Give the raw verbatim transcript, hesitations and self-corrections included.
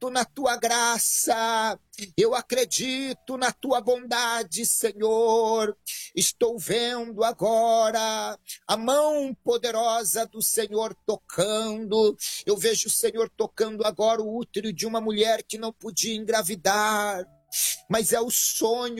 acredito na tua graça, eu acredito na tua bondade, Senhor. Estou vendo agora a mão poderosa do Senhor tocando. Eu vejo o Senhor tocando agora o útero de uma mulher que não podia engravidar, mas é o sonho